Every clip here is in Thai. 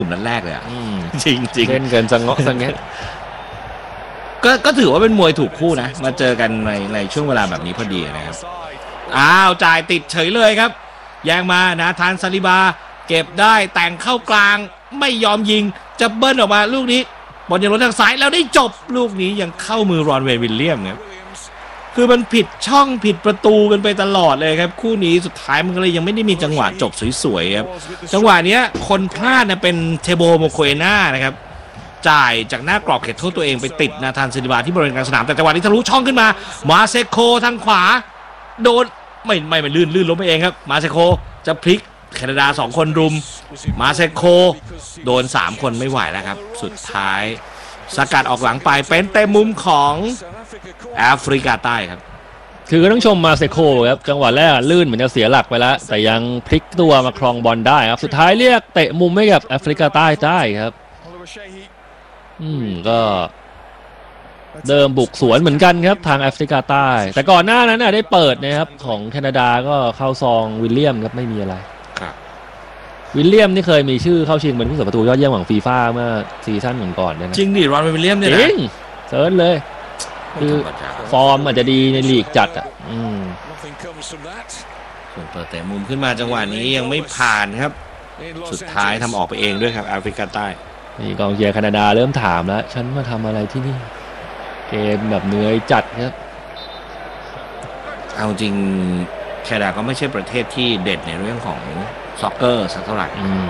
กลุ่มนั้นแรกเลยอ่ะจริงเล่นกันจะเงาะสังเงะก็ถือว่าเป็นมวยถูกคู่นะมาเจอกันในช่วงเวลาแบบนี้พอดีนะครับจ่ายติดเฉยเลยครับแย่งมานาธานซาลิบาเก็บได้แต่งเข้ากลางไม่ยอมยิงจะเบิ้ลออกมาลูกนี้บอลยังลงทางซ้ายแล้วได้จบลูกนี้ยังเข้ามือรอนเวย์วิลเลียมครับคือมันผิดช่องผิดประตูกันไปตลอดเลยครับคู่นี้สุดท้ายมันก็เลยยังไม่ได้มีจังหวะจบสวยๆครับจังหวะนี้คนพลาดนะเป็นเทโบโมโคเอน่านะครับจ่ายจากหน้ากรอบเขตโทษตัวเองไปติดนาธานซิลิบาที่บริเวณกลางสนามแต่จังหวะนี้ทะลุช่องขึ้นมาเซโคทางขวาโดนไม่ลื่นล้มไปเองครับมาเซโคจะพลิกแคนาดา2คนรุมมาเซโคโดน3คนไม่ไหวแล้วครับสุดท้ายสกัดออกหลังไปเป็นเต็มมุมของแอฟริกาใต้ครับคือก็ต้องชมมาเซโคครับจังหวะแรกลื่นเหมือนจะเสียหลักไปแล้วแต่ยังพลิกตัวมาครองบอลได้ครับสุดท้ายเรียกเตะมุมให้กับแอฟริกาใต้ได้ครับก็เดิมบุกสวนเหมือนกันครับทางแอฟริกาใต้แต่ก่อนหน้านั้นได้เปิดนะครับของแคนาดาก็เข้าซองวิลเลียมครับไม่มีอะไรวิลเลียมนี่เคยมีชื่อเข้าชิงเป็นผู้สาประตูยอดเยี่ยมของฟีฟ่าเมื่อซีซั่นก่อนๆนะจริงดิรอนวิลเลียมเนี่ยนะจริงเซิร์ชเลยคือฟอร์มอาจจะดีในลีกจัดส่วนเปิดแต่มุมขึ้นมาจังหวะนี้ยังไม่ผ่านครับสุดท้ายทำออกไปเองด้วยครับแอฟริกาใต้นี่กองเชียร์แคนาดาเริ่มถามแล้วฉันมาทำอะไรที่นี่เกมแบบเหนื่อยจัดครับเอาจริงแคนาดาก็ไม่ใช่ประเทศที่เด็ดในเรื่องของซ็อกเกอร์สักเท่าไหร่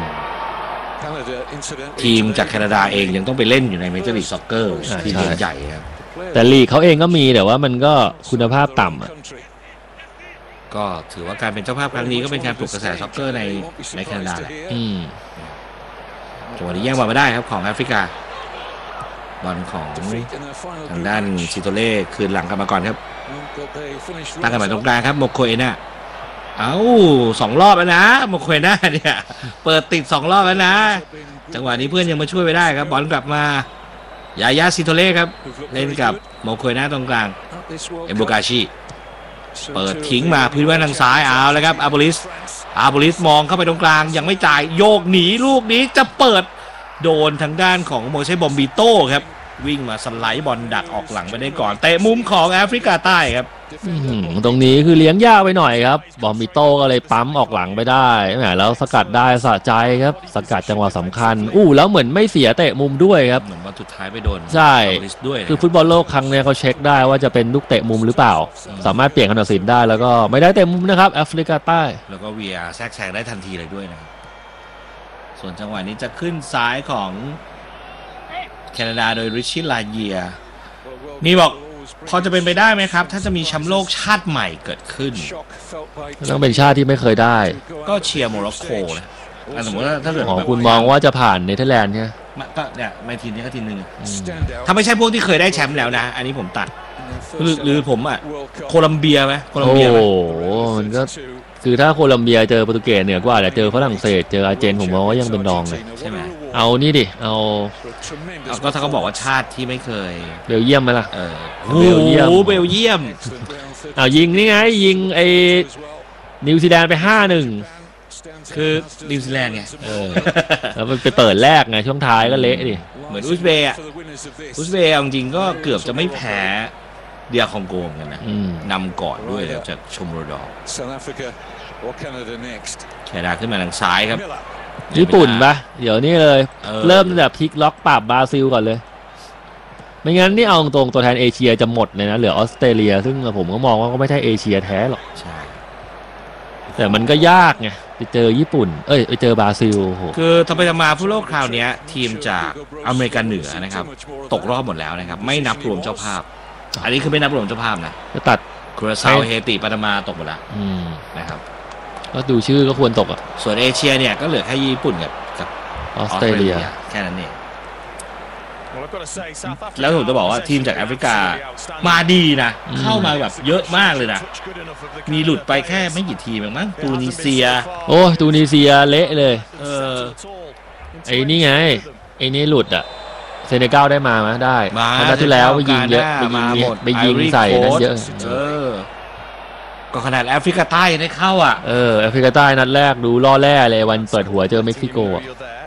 ทีมจากแคนาดาเองยังต้องไปเล่นอยู่ในเมเจอร์ลีกซ็อกเกอร์ทีมใหญ่ครับแต่ลีกเขาเองก็มีแต่ว่ามันก็คุณภาพต่ำก็ถือว่าการเป็นเจ้าภาพครั้งนี้ก็เป็นการปลุกกระแสซ็อกเกอร์ในแคนาดาแหละจังหวะนี้แย่งบอลมาได้ครับของแอฟริกาบอลของทางด้านซิโตเล่คืนหลังกลับมาก่อนครับตั้งกันมาตรงกลางครับโมโคเอน่า2 รอบแล้วนะโมโคเอน่าเนี่ยเปิดติด2 รอบแล้วนะจังหวะนี้เพื่อนยังมาช่วยไปได้ครับบอลกลับมายายาซิโตเล่ครับเล่นกับโมโคเอน่าตรงกลางเอมโบกาชิเปิดทิ้งมาพื้นว่านทางซ้ายแล้วครับอาร์โบลิสมองเข้าไปตรงกลางยังไม่จ่ายโยกหนีลูกนี้จะเปิดโดนทางด้านของโมเซ่บอมบิโต้ครับวิ่งมาสไลด์บอลดักออกหลังไปได้ก่อนเตะมุมของแอฟริกาใต้ครับตรงนี้คือเลี้ยงยากไปหน่อยครับบอมบิโต้ก็เลยปั๊มออกหลังไปได้แล้วสกัดได้สะใจครับสกัดจังหวะสำคัญแล้วเหมือนไม่เสียเตะมุมด้วยครับเหมือนว่าสุดท้ายไปโดนใช่คือฟุตบอลโลกครั้งนี้เขาเช็คได้ว่าจะเป็นลูกเตะมุมหรือเปล่าสามารถเปลี่ยนคำตัดสินได้แล้วก็ไม่ได้เตะมุมนะครับแอฟริกาใต้แล้วก็ VR แทรกแซงได้ทันทีเลยด้วยนะครับส่วนจังหวะนี้จะขึ้นซ้ายของแคนาดาโดยริชชี่ลาเยียนี่บอกพอจะเป็นไปได้ไหมครับถ้าจะมีแชมป์โลกชาติใหม่เกิดขึ้นต้องเป็นชาติที่ไม่เคยได้ก็เชียร์โมร็อกโกนะสมมติว่าถ้าเกิดคุณมองว่าจะผ่านเนเธอร์แลนด์เนี่ยก็เนี่ยไม่ทีนี้ก็ทีนึงถ้าไม่ใช่พวกที่เคยได้แชมป์แล้วนะอันนี้ผมตัดหรือผมโคลัมเบียไหมโคลัมเบียมันก็คือถ้าโคลัมเบียเจอโปรตุเกสเหนือกว่าแต่เจอฝรั่งเศสเจออาร์เจนผมมองว่ายังเป็นรองเลยใช่ไหมเอานี่ดิก็ถ้าเขาบอกว่าชาติที่ไม่เคยเบลเยียมไหมล่ะเบลเยียมยิงนี่ไงยิงไอ้นิวซีแลนด์ไป 5-1คือนิวซีแลนด์ไงแล้วมันไปเปิดแรกไงช่วงท้ายก็เละดิเหมือนอุซเบย์จริงๆก็เกือบจะไม่แพ้เดียคองโกมกันนะนำก่อนด้วยแล้วจากชมโรดอแคนาดาขึ้นมาทางซ้ายครับญี่ปุ่นปะเดี๋ยวนี้เลยเริ่มแบบพลิกล็อกปราบบราซิลก่อนเลยไม่งั้นนี่เอาตรงตัวแทนเอเชียจะหมดเลยนะเหลือออสเตรเลียซึ่งผมก็มองว่าก็ไม่ใช่เอเชียแท้หรอกใช่แต่มันก็ยากไงไปเจอญี่ปุ่นไปเจอบราซิลคือทำไปทำมาฟุตบอลคราวนี้ทีมจากอเมริกาเหนือนะครับตกรอบหมดแล้วนะครับไม่นับรวมเจ้าภาพอันนี้คือไม่นับรวมเจ้าภาพนะจะตัดคูราซาวเฮติปานามาตกหมดแล้วนะครับก็ดูชื่อก็ควรตกส่วนเอเชียเนี่ยก็เหลือแค่ญี่ปุ่นกับออสเตรเลียแค่นั้นเองแล้วผมจะบอกว่าทีมจากแอฟริกามาดีนะเข้ามาแบบเยอะมากเลยนะมีหลุดไปแค่ไม่กี่ทีมมั้งตูนิเซียตูนิเซียเละเลยไอ้นี่ไงไอ้นี่หลุดเซเนกัลได้มาไหมได้นัดที่แล้วไปยิงเยอะไปยิงใส่นั่นเยอะก็ขนาดแอฟริกาใต้ได้เข้าแอฟริกาใต้นัดแรกดูล่อแร่เลยวันเปิดหัวเจอเม็กซิโก